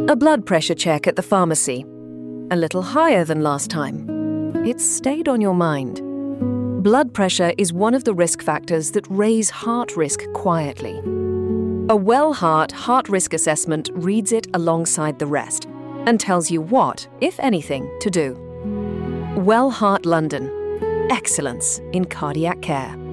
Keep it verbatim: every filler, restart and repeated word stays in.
A blood pressure check at the pharmacy. A little higher than last time. It's stayed on your mind. Blood pressure is one of the risk factors that raise heart risk quietly. A Wellheart heart risk assessment reads it alongside the rest and tells you what, if anything, to do. Wellheart London. Excellence in cardiac care.